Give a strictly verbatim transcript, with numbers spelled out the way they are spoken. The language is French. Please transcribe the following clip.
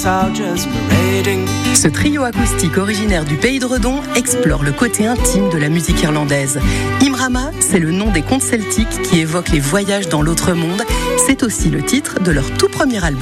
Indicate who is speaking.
Speaker 1: Ce trio acoustique originaire du pays de Redon explore le côté intime de la musique irlandaise. Imrama, c'est le nom des contes celtiques qui évoquent les voyages dans l'autre monde. C'est aussi le titre de leur tout premier album.